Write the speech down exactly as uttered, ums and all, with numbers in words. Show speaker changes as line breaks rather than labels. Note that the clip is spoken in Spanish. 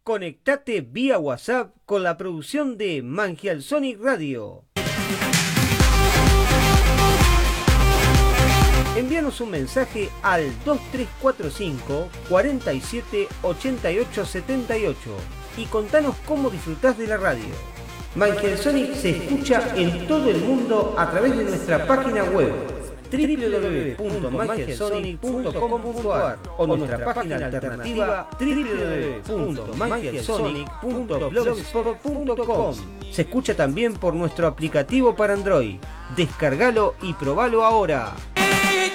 Conectate vía WhatsApp con la producción de Mangial Sonic Radio. Envíanos un mensaje al dos tres cuatro cinco, cuatro siete, ocho ocho siete ocho y contanos cómo disfrutás de la radio. Mangial Sonic se escucha en todo el mundo a través de nuestra página web doble u doble u doble u punto mangial sonic punto com punto a r o nuestra página alternativa doble u doble u doble u punto mangial sonic punto blogspot punto com. Se escucha también por nuestro aplicativo para Android. Descargalo y probalo ahora.